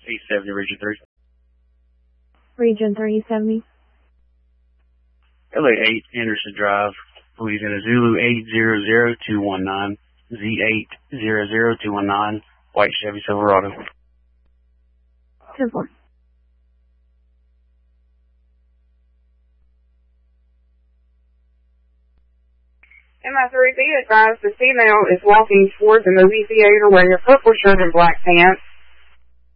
870 Region 3. Region 370. LA 8 Anderson Drive, Louisiana Zulu 800219, Z800219, white Chevy Silverado. 10-4. MI3, be advised the female is walking toward the movie theater wearing a purple shirt and black pants.